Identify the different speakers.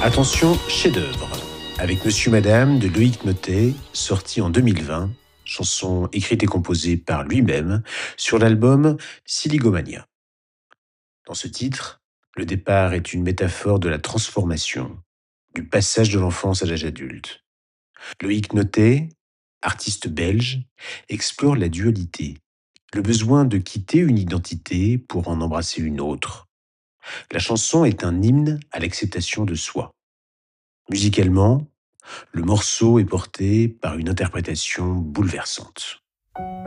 Speaker 1: Attention, chef-d'œuvre, avec Monsieur Madame de Loïc Notet, sorti en 2020, chanson écrite et composée par lui-même sur l'album Siligomania. Dans ce titre, le départ est une métaphore de la transformation, du passage de l'enfance à l'âge adulte. Loïc Notet, artiste belge, explore la dualité, le besoin de quitter une identité pour en embrasser une autre. La chanson est un hymne à l'acceptation de soi. Musicalement, le morceau est porté par une interprétation bouleversante.